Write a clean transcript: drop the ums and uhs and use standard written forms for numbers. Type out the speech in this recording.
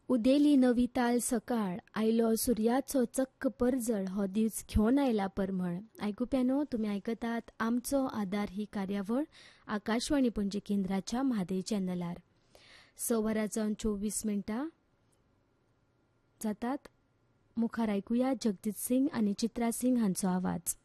उदेली नवी ताल सकाळ आयलो सुर्याचो चक्क परजळ हो दीस घेवन आयला परमळ. आयकुप्यानो, तुमी आयकतात आमचो आदार ही कार्यावळ आकाशवाणी पणजी केंद्राच्या म्हादय चॅनलार. 6:24 जातात. मुखार आयकुया जगजीत सिंग आनी चित्रा सिंग हांचो आवाज.